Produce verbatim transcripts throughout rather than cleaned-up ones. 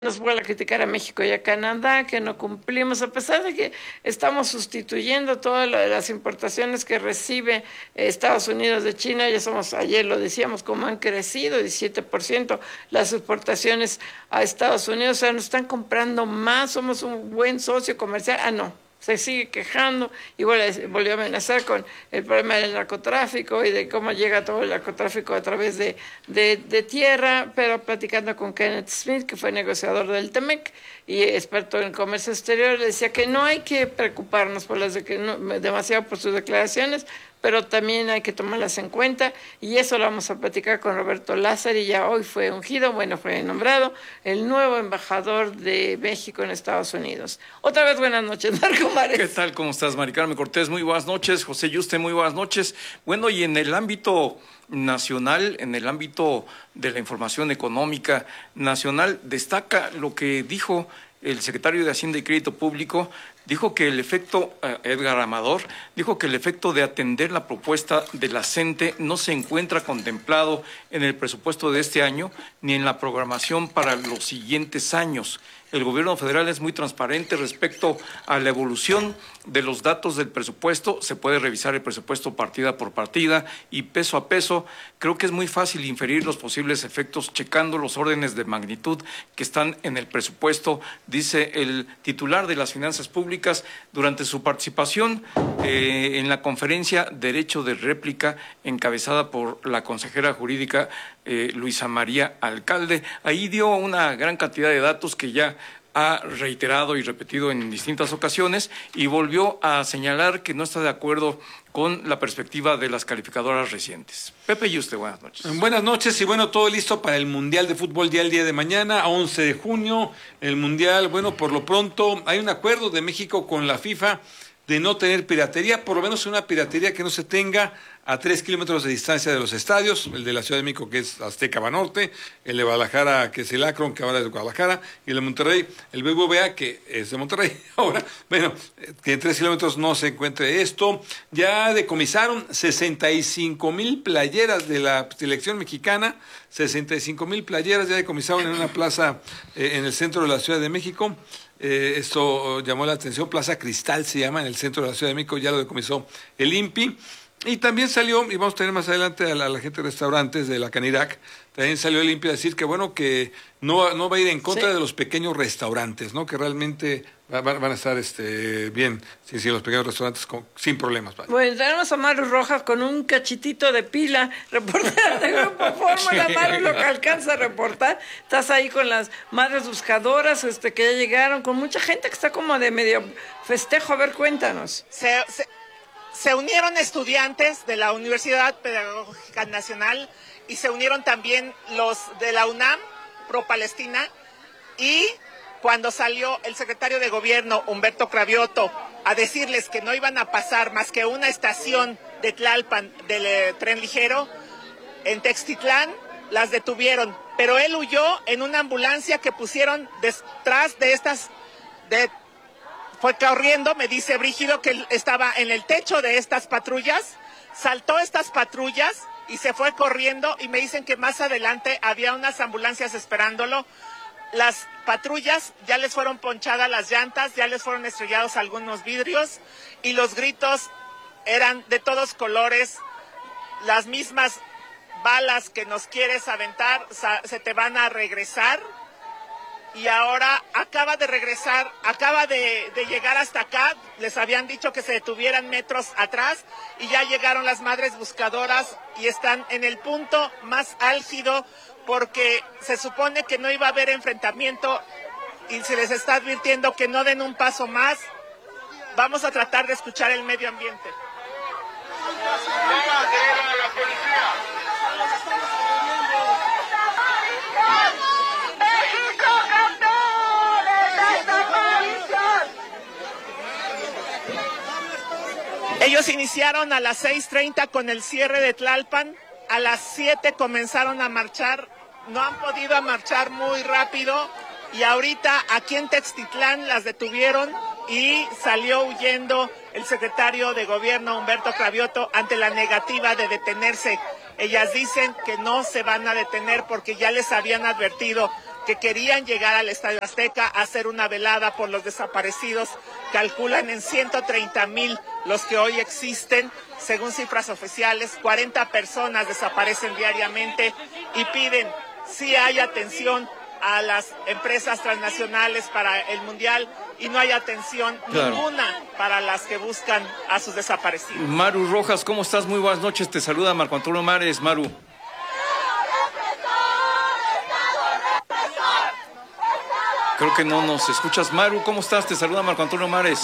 Nos vuelve a criticar a México y a Canadá, que no cumplimos, a pesar de que estamos sustituyendo todas las importaciones que recibe Estados Unidos de China. Ya somos, ayer lo decíamos, cómo han crecido diecisiete por ciento las exportaciones a Estados Unidos. O sea, nos están comprando más, somos un buen socio comercial. Ah, no, se sigue quejando y volvió a amenazar con el problema del narcotráfico y de cómo llega todo el narcotráfico a través de, de, de tierra, pero platicando con Kenneth Smith, que fue negociador del TEMEC y experto en comercio exterior, le decía que no hay que preocuparnos por las de que no, demasiado por sus declaraciones, pero también hay que tomarlas en cuenta, y eso lo vamos a platicar con Roberto Lázari. Ya hoy fue ungido, bueno, fue nombrado el nuevo embajador de México en Estados Unidos. Otra vez buenas noches, Marco Mares. ¿Qué tal? ¿Cómo estás, Mari Carmen Cortés? Muy buenas noches. José Yuste, muy buenas noches. Bueno, y en el ámbito nacional, en el ámbito de la información económica nacional, destaca lo que dijo el secretario de Hacienda y Crédito Público. Dijo que el efecto, Edgar Amador, dijo que el efecto de atender la propuesta de la CENTE no se encuentra contemplado en el presupuesto de este año ni en la programación para los siguientes años. El gobierno federal es muy transparente respecto a la evolución de los datos del presupuesto. Se puede revisar el presupuesto partida por partida y peso a peso. Creo que es muy fácil inferir los posibles efectos checando los órdenes de magnitud que están en el presupuesto, dice el titular de las Finanzas Públicas durante su participación eh, en la conferencia Derecho de Réplica, encabezada por la consejera jurídica eh, Luisa María Alcalde. Ahí dio una gran cantidad de datos que ya ha reiterado y repetido en distintas ocasiones, y volvió a señalar que no está de acuerdo con la perspectiva de las calificadoras recientes. Pepe y usted, buenas noches. Buenas noches, y bueno, todo listo para el Mundial de Fútbol ya el día de mañana, once de junio, el Mundial. Bueno, por lo pronto hay un acuerdo de México con la FIFA de no tener piratería, por lo menos una piratería que no se tenga a tres kilómetros de distancia de los estadios, el de la Ciudad de México, que es Azteca Banorte, el de Guadalajara, que es el Akron, que ahora es de Guadalajara, y el de Monterrey, el B B V A, que es de Monterrey. Ahora, bueno, que en tres kilómetros no se encuentre esto. Ya decomisaron sesenta y cinco mil playeras de la selección mexicana, sesenta y cinco mil playeras ya decomisaron en una plaza eh, en el centro de la Ciudad de México. Eh, esto llamó la atención. Plaza Cristal se llama, en el centro de la Ciudad de México, ya lo decomisó el INPI. Y también salió, y vamos a tener más adelante a la, a la gente de restaurantes de la Canirac, también salió el INPI a decir que bueno, que no, no va a ir en contra sí. de los pequeños restaurantes, ¿no? Que realmente va, van a estar este, bien, sí, sí, los pequeños restaurantes con, sin problemas. ¿Vale? Bueno, tenemos a Maru Rojas con un cachitito de pila, reportera de Grupo Fórmula. Sí. Maru, lo que alcanza a reportar. Estás ahí con las madres buscadoras este, que ya llegaron, con mucha gente que está como de medio festejo. A ver, cuéntanos. Se, se... Se unieron estudiantes de la Universidad Pedagógica Nacional y se unieron también los de la UNAM, pro Palestina, y cuando salió el secretario de Gobierno, Humberto Cravioto, a decirles que no iban a pasar más que una estación de Tlalpan del eh, tren ligero, en Textitlán las detuvieron, pero él huyó en una ambulancia que pusieron detrás de estas... de Fue corriendo, me dice Brígido, que estaba en el techo de estas patrullas, saltó estas patrullas y se fue corriendo, y me dicen que más adelante había unas ambulancias esperándolo. Las patrullas ya les fueron ponchadas las llantas, ya les fueron estrellados algunos vidrios, y los gritos eran de todos colores, las mismas balas que nos quieres aventar, se te van a regresar. Y ahora acaba de regresar, acaba de, de llegar hasta acá, les habían dicho que se detuvieran metros atrás, y ya llegaron las madres buscadoras y están en el punto más álgido, porque se supone que no iba a haber enfrentamiento y se les está advirtiendo que no den un paso más. Vamos a tratar de escuchar el medio ambiente. Ellos iniciaron a las seis treinta con el cierre de Tlalpan, a las siete comenzaron a marchar, no han podido marchar muy rápido, y ahorita aquí en Textitlán las detuvieron y salió huyendo el secretario de Gobierno, Humberto Cravioto, ante la negativa de detenerse. Ellas dicen que no se van a detener porque ya les habían advertido que querían llegar al Estadio Azteca a hacer una velada por los desaparecidos. Calculan en ciento treinta mil los que hoy existen, según cifras oficiales. cuarenta personas desaparecen diariamente y piden si hay atención a las empresas transnacionales para el Mundial y no hay atención claro. ninguna para las que buscan a sus desaparecidos. Maru Rojas, ¿cómo estás? Muy buenas noches, te saluda Marco Antonio Mares. Maru. Creo que no nos escuchas. Maru, ¿cómo estás? Te saluda Marco Antonio Mares.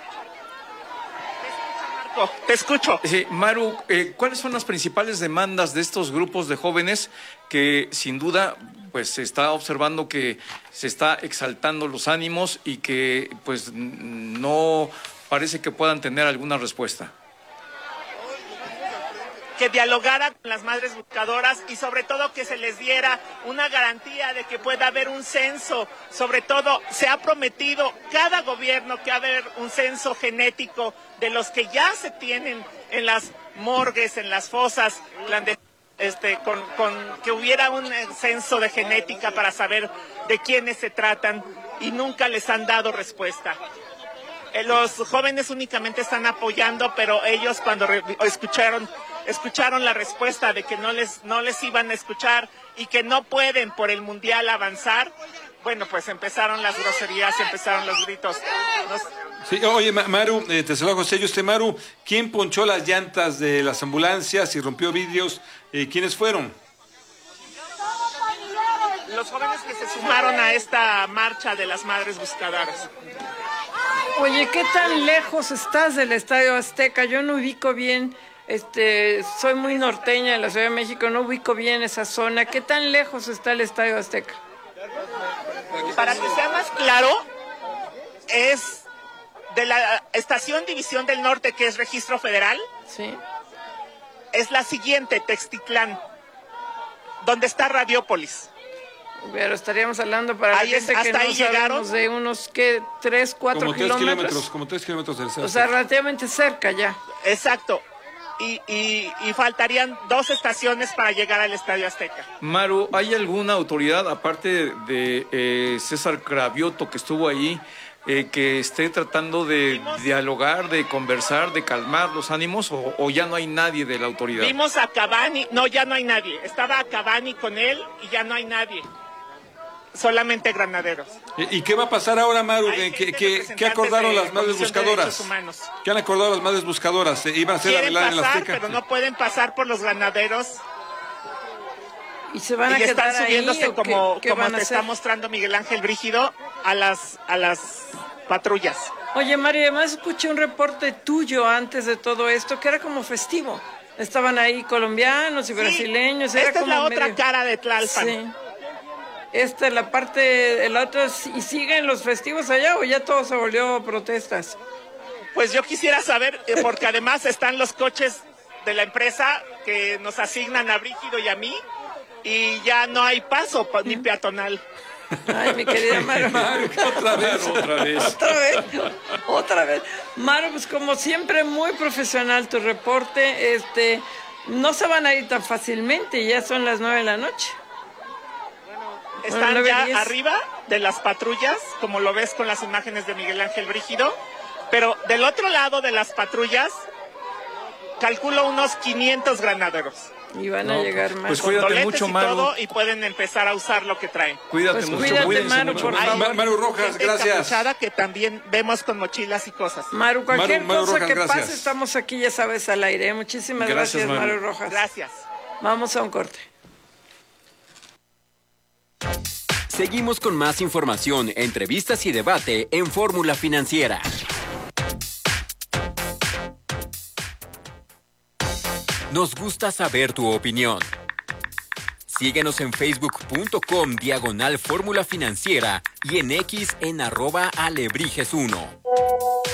Te escucho. Sí, Maru, eh, ¿cuáles son las principales demandas de estos grupos de jóvenes que sin duda pues se está observando que se está exaltando los ánimos y que pues no parece que puedan tener alguna respuesta? Que dialogara con las madres buscadoras y sobre todo que se les diera una garantía de que pueda haber un censo. Sobre todo se ha prometido cada gobierno que va a haber un censo genético de los que ya se tienen en las morgues, en las fosas clandestinas, este, con, con que hubiera un censo de genética para saber de quiénes se tratan y nunca les han dado respuesta. Los jóvenes únicamente están apoyando, pero ellos cuando re- escucharon escucharon la respuesta de que no les no les iban a escuchar y que no pueden por el Mundial avanzar, bueno, pues empezaron las groserías, empezaron los gritos. Nos... Sí, oye, Maru, eh, te saludo José Yuste. Maru, ¿quién ponchó las llantas de las ambulancias y rompió vidrios? Eh, ¿Quiénes fueron? Los jóvenes que se sumaron a esta marcha de las madres buscadoras. Oye, ¿qué tan lejos estás del Estadio Azteca? Yo no ubico bien, este, soy muy norteña de la Ciudad de México, no ubico bien esa zona. ¿Qué tan lejos está el Estadio Azteca? Para que sea más claro, es de la estación División del Norte, que es Registro Federal. Sí. Es la siguiente, Textitlán, donde está Radiópolis. Pero estaríamos hablando para ahí la es, gente hasta que no ahí llegaron de unos, ¿qué? ¿Tres, cuatro como kilómetros? Tres kilómetros? Como tres kilómetros del centro. O sea, relativamente cerca ya. Exacto. Y, y, y faltarían dos estaciones para llegar al Estadio Azteca. Maru, ¿hay alguna autoridad, aparte de eh, César Cravioto, que estuvo ahí, eh, que esté tratando de ¿Vimos? dialogar, de conversar, de calmar los ánimos, o, o ya no hay nadie de la autoridad? Vimos a Cavani, no, ya no hay nadie. Estaba a Cavani con él y ya no hay nadie. Solamente granaderos. ¿Y, y qué va a pasar ahora, Maru? ¿Qué, qué, qué, ¿Qué acordaron las madres buscadoras? ¿Qué han acordado las madres buscadoras? ¿Eh, ¿Iban a hacer la velada en la Azteca? Pero no pueden pasar por los granaderos. Y se van a y quedar están subiéndose ahí, como, ¿qué, qué como van a te hacer? está mostrando Miguel Ángel Brígido a las, a las patrullas. Oye, Mario, además escuché un reporte tuyo antes de todo esto, que era como festivo. Estaban ahí colombianos y sí, brasileños. Era esta como es la medio... otra cara de Tlalpan. Sí. Esta es la parte, el otro, ¿y siguen los festivos allá o ya todo se volvió protestas? Pues yo quisiera saber, porque además están los coches de la empresa que nos asignan a Brígido y a mí, y ya no hay paso ni peatonal. Ay, mi querida Maru. Maru, otra vez, otra vez. Otra vez, otra vez. Maru, pues como siempre, muy profesional tu reporte. Este, no se van a ir tan fácilmente, ya son las nueve de la noche. Están bueno, ya diez. arriba de las patrullas, como lo ves con las imágenes de Miguel Ángel Brígido, pero del otro lado de las patrullas, calculo unos quinientos granaderos. Y van No, a llegar más. pues Con cuídate doletes mucho, y Maru. todo, y pueden empezar a usar lo que traen. Cuídate Pues mucho, cuídate, cuídense Maru, mucho. por Ay, favor. Maru Rojas, Gente gracias. encapuchada que también vemos con mochilas y cosas. Maru, cualquier Maru- Maru cosa Rojas, que gracias. pase, estamos aquí, ya sabes, al aire. ¿eh? Muchísimas Gracias, gracias, Maru. Maru Rojas. Gracias. Vamos a un corte. Seguimos con más información, entrevistas y debate en Fórmula Financiera. Nos gusta saber tu opinión. Síguenos en facebook.com diagonal Fórmula Financiera y en X en arroba alebrijes uno.